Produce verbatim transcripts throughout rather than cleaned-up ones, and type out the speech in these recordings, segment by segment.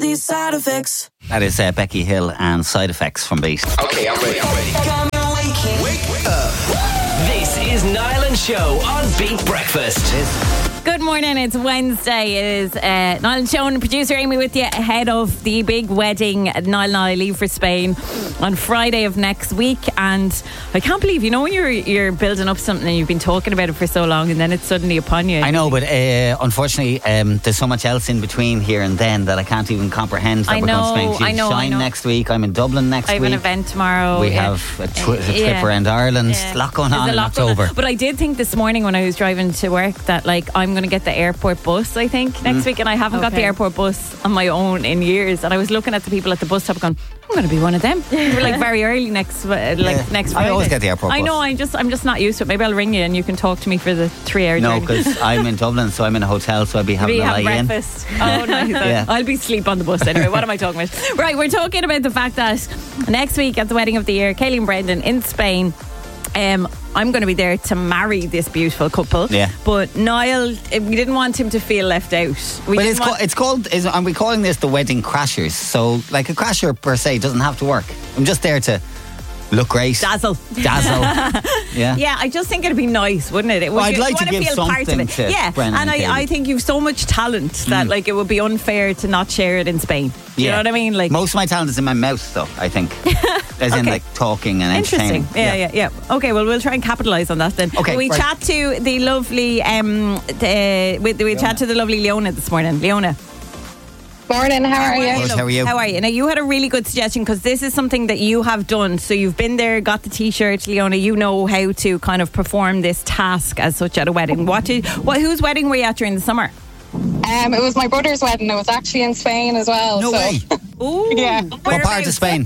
be side effects. That is uh, Becky Hill and Side Effects from Beat. Okay, I'm ready, I'm ready. Wake up. This is Niall and Show on Beat Breakfast. Good morning, it's Wednesday. It is uh, Niall and Show and producer Amy with you ahead of the big wedding. Niall and I leave for Spain on Friday of next week, and I can't believe, you know, when you're you're building up something and you've been talking about it for so long and then it's suddenly upon you. I know, but uh, unfortunately um, there's so much else in between here and then that I can't even comprehend that I we're know, going to Spain. I know, Shine I know. next week. I'm in Dublin next I have week. an event tomorrow. We yeah. have a, tw- a trip Yeah. around Ireland. Yeah. A lot going There's on a in lot going October. on. But I did think this morning when I was driving to work that like I'm going to get the airport bus, I think, next Mm. week, and I haven't got the Okay. airport bus on my own in years. And I was looking at the people at the bus stop going, I'm going to be one of them. We're like very early next, uh, like Yeah. next I Friday. always get the airport I bus. know. I'm just, I'm just not used to it. Maybe I'll ring you and you can talk to me for the three-hour No, journey. because I'm in Dublin, so I'm in a hotel, so I'll be having We a have lie in. breakfast. Oh, nice. Yeah. I'll be asleep on the bus anyway. What am I talking about? Right, we're talking about the fact that next week at the wedding of the year, Kaylee and Brendan in Spain, um, I'm going to be there to marry this beautiful couple. Yeah. But Niall, eh, we didn't want him to feel left out. We But didn't it's, want- ca- it's called, is, are we calling this the wedding crashers? So, like, a crasher per se doesn't have to work. I'm just there to look great. Dazzle. Dazzle. Yeah. Yeah, I just think it'd be nice, wouldn't it? it Well, would I'd you like to wanna give feel part of something it. to Yeah, Brendan and and I, Kaylee. I think you've so much talent that like it would be unfair to not share it in Spain. Do you know what I mean? Like Most of my talent is in my mouth, though, I think. As in, Okay. like, talking and entertaining. Interesting. Yeah, yeah, yeah, Okay, well, we'll try and capitalise on that then. Okay, we right. chat to the lovely, um, the, we, we chat to the lovely Leona this morning. Leona. Morning, how are you? Good, how are you? How are you? Now, you had a really good suggestion because this is something that you have done. So you've been there, got the T-shirt, Leona. You know how to kind of perform this task as such at a wedding. What did? What? Whose wedding were you at during the summer? Um, it was my brother's wedding. It was actually in Spain as well. No so. way. Ooh, Yeah. What part of whereabouts? Spain?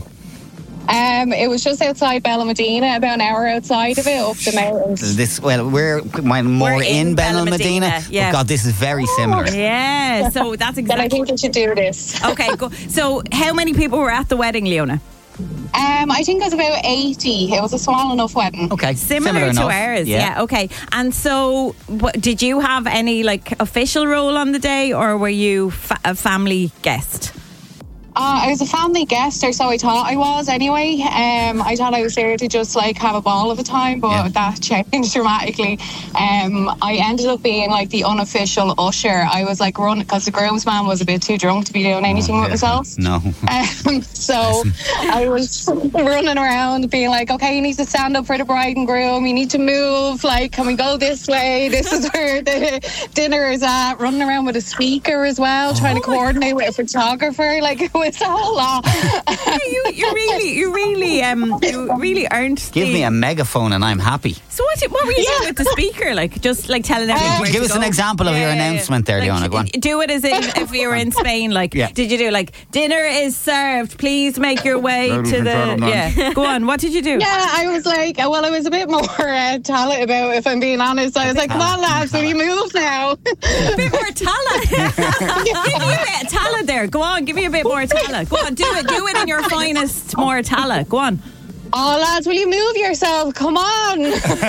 Um, it was just outside Benalmádena, about an hour outside of it, up the mountains. This well, we're when more We're in in Benalmádena, Benalmádena. yeah. Oh God, this is very similar. Yeah. So that's Then I exactly. think we should do this. Okay, go. So how many people were at the wedding, Leona? Um, I think it was about eighty. It was a small enough wedding. Okay, Similar, to enough. ours, yeah. Okay, and so, what, did you have any like official role on the day, or were you fa- a family guest? Uh, I was a family guest, or so I thought I was anyway. Um, I thought I was there to just like have a ball of a time, but Yeah. that changed dramatically. Um, I ended up being like the unofficial usher. I was like running because the groomsman was a bit too drunk to be doing anything with himself. No. Um, so I was running around being like, okay, you need to stand up for the bride and groom. You need to move. Like, can we go this way? This is where the dinner is at. Running around with a speaker as well, trying to coordinate with a photographer. Like, it was a whole lot. you, you really, you really, um, you really earned. Give the, me a megaphone and I'm happy. So what? What were you doing with the speaker? Like just like telling everyone. Uh, where Give to us an go? example of your announcement there, Like, Leona, go on. Do it as if, if you were in Spain. Like, Yeah. did you do like dinner is served? Please make your way Ladies to and the. gentlemen. Yeah, go on. What did you do? Yeah, I was like, well, I was a bit more uh, talent about, if I'm being honest. I was like, come on, lads, will you move now? A bit more talent. Give me a bit of talent there. Go on, give me a bit more talent. Go on, do it. Do it in your finest, more talent. Go on. Oh, lads, will you move yourself? Come on.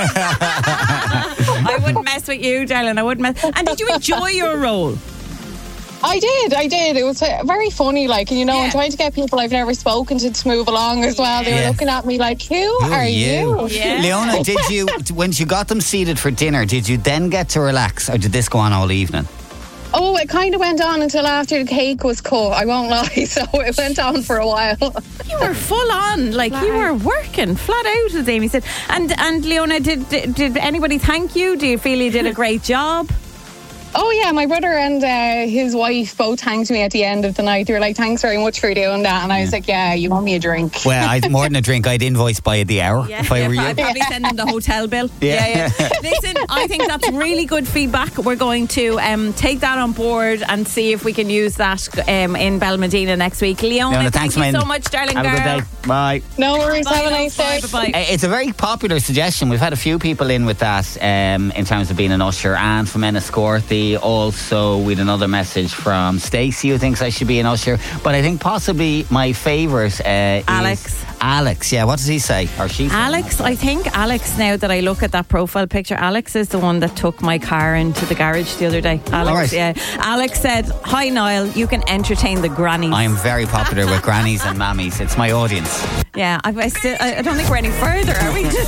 I wouldn't mess with you, darling. I wouldn't mess. And did you enjoy your role? I did, I did. It was uh, very funny, like, and you know, Yeah. I'm trying to get people I've never spoken to to move along as well. They Yeah. were looking at me like, who, Who are you? Yeah. Leona, did you, when you got them seated for dinner, did you then get to relax or did this go on all evening? Oh, it kind of went on until after the cake was cut. I won't lie. So it went on for a while. You were full on, like you were working flat out, as Amy said. And and Leona, did, did did anybody thank you? Do you feel you did a great job? Oh, yeah, my brother and uh, his wife both thanked me at the end of the night. They were like, thanks very much for doing that. And I was like, yeah, you want me a drink? Well, I'd more than a drink. I'd invoice by the hour if I were you. I'd probably send them the hotel bill. Yeah. yeah, yeah. Listen, I think that's really good feedback. We're going to um, take that on board and see if we can use that um, in Balmadina next week. Leona, Leona, thank thanks, you man. so much, darling Have girl. a good day. Bye. No worries. Bye, Have a love. nice day. Bye, bye. Uh, It's a very popular suggestion. We've had a few people in with that um, in terms of being an usher. Anne from Enniscorthy, we also, with another message from Stacey, who thinks I should be an usher. But I think possibly my favourite uh, Alex. is Alex. Yeah, what does he say? Or she say? Alex, I think Alex, now that I look at that profile picture, Alex is the one that took my car into the garage the other day. Alex, All right. yeah. Alex said, "Hi Niall, you can entertain the grannies." I am very popular with grannies and mammies. It's my audience. Yeah, I, I, still, I, I don't think we're any further, are we? This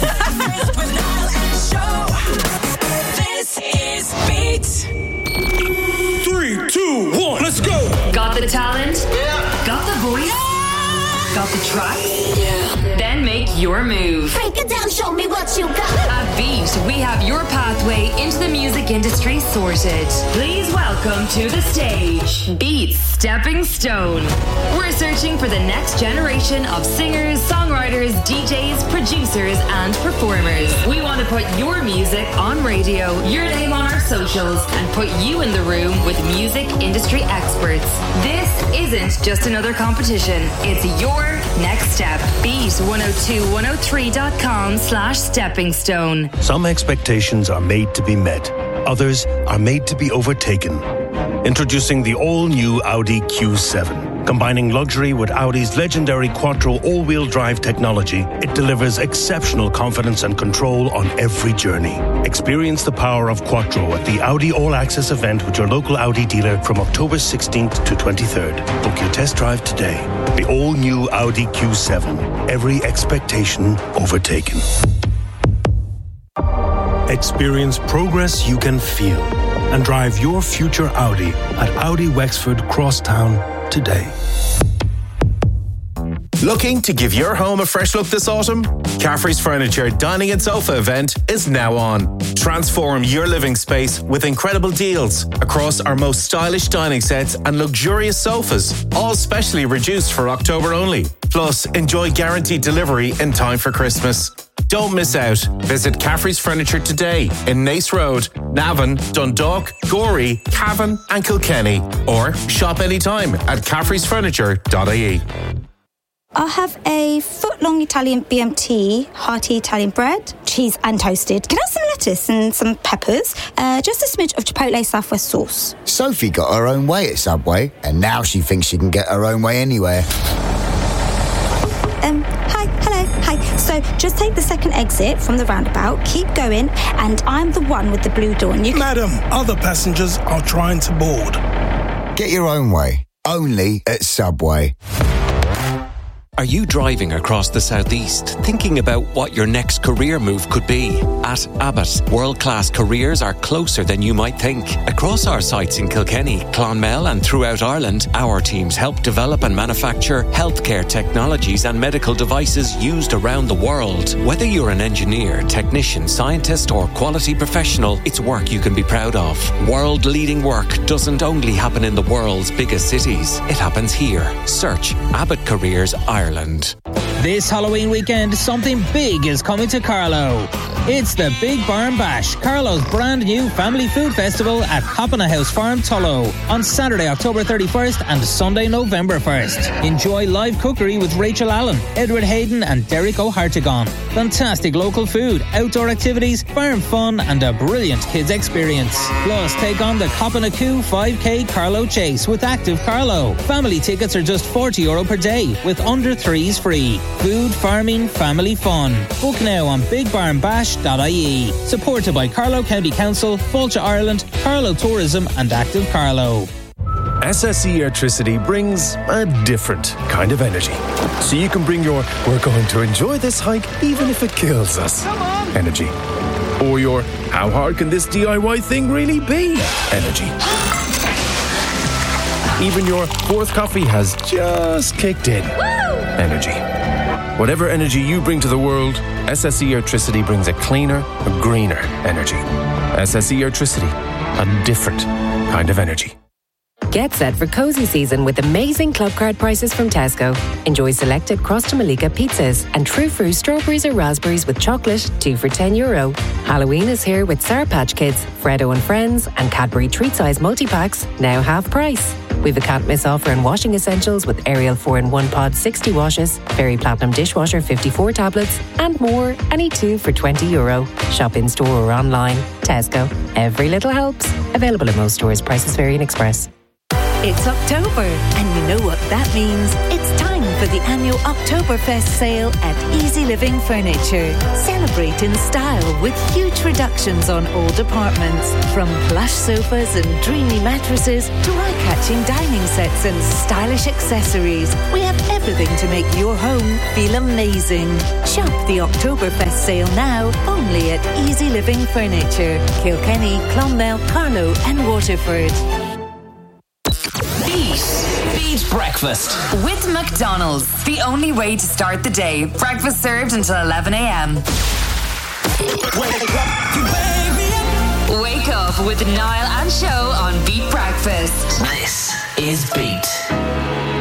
is Beat. Three, two, one, let's go. Got the talent? Yeah. Got the voice? Yeah. Got the track? Yeah. Then make your move. Break it down, show me what you got. At Beat, we have your pathway into the music industry sorted. Please welcome to the stage, Beat's Stepping Stone. We're searching for the next generation of singers, songwriters, D Js, producers, and performers. We want to put your music on radio, your name on our socials, and put you in the room with music industry experts. This isn't just another competition. It's your next step. Beat one oh two one oh three dot com slash stepping stone. Some expectations are made to be met. Others are made to be overtaken. Introducing the all-new Audi Q seven. Combining luxury with Audi's legendary Quattro all-wheel drive technology, it delivers exceptional confidence and control on every journey. Experience the power of Quattro at the Audi All Access event with your local Audi dealer from October sixteenth to twenty-third. Book your test drive today. The all-new Audi Q seven. Every expectation overtaken. Experience progress you can feel and drive your future Audi at Audi Wexford Crosstown today. Looking to give your home a fresh look this autumn? Caffrey's Furniture Dining and Sofa event is now on. Transform your living space with incredible deals across our most stylish dining sets and luxurious sofas, all specially reduced for October only. Plus, enjoy guaranteed delivery in time for Christmas. Don't miss out. Visit Caffrey's Furniture today in Nace Road, Navan, Dundalk, Gorey, Cavan and Kilkenny. Or shop anytime at caffreys furniture dot I E. I'll have a foot-long Italian B M T, hearty Italian bread, cheese and toasted. Can I have some lettuce and some peppers? Uh, just a smidge of Chipotle Southwest sauce. Sophie got her own way at Subway, and now she thinks she can get her own way anywhere. Um, hi, hello, hi. So just take the second exit from the roundabout, keep going, and I'm the one with the blue door. And you can... Madam, other passengers are trying to board. Get your own way, only at Subway. Are you driving across the southeast, thinking about what your next career move could be? At Abbott, world-class careers are closer than you might think. Across our sites in Kilkenny, Clonmel and throughout Ireland, our teams help develop and manufacture healthcare technologies and medical devices used around the world. Whether you're an engineer, technician, scientist or quality professional, it's work you can be proud of. World-leading work doesn't only happen in the world's biggest cities. It happens here. Search Abbott Careers Ireland. This Halloween weekend, something big is coming to Carlow. It's the Big Barn Bash, Carlow's brand new family food festival at Coppina House Farm, Tullow, on Saturday, October thirty-first and Sunday, November first. Enjoy live cookery with Rachel Allen, Edward Hayden and Derek O'Hartigon. Fantastic local food, outdoor activities, farm fun and a brilliant kids experience. Plus, take on the Coppina Coo five K Carlow Chase with Active Carlow. Family tickets are just forty euro per day, with under threes free. Food, farming, family fun. Book now on big barn bash dot I E. Supported by Carlow County Council, Fáilte Ireland, Carlow Tourism and Active Carlow. S S E Airtricity brings a different kind of energy. So you can bring your "we're going to enjoy this hike even if it kills us" energy. Or your "how hard can this D I Y thing really be" energy. Even your fourth coffee has just kicked in energy. Whatever energy you bring to the world, S S E Airtricity brings a cleaner, a greener energy. S S E Airtricity, a different kind of energy. Get set for cozy season with amazing club card prices from Tesco. Enjoy selected Cross to Malika pizzas and True Fruit strawberries or raspberries with chocolate, two for ten euro. Halloween is here with Sour Patch Kids, Freddo and Friends and Cadbury treat size multi-packs, now half price. We've a can't miss offer in washing essentials with Ariel four in one pod sixty washes, Fairy Platinum dishwasher fifty-four tablets, and more. Any two for twenty euro. Shop in store or online. Tesco. Every little helps. Available in most stores. Prices vary in Express. It's October, and you know what that means. It's time for the annual Oktoberfest sale at Easy Living Furniture. Celebrate in style with huge reductions on all departments. From plush sofas and dreamy mattresses to eye-catching dining sets and stylish accessories. We have everything to make your home feel amazing. Shop the Oktoberfest sale now, only at Easy Living Furniture. Kilkenny, Clonmel, Carlow and Waterford. Beat Breakfast with McDonald's. The only way to start the day. Breakfast served until eleven a.m. Wake up with Niall and Show on Beat Breakfast. This is Beat.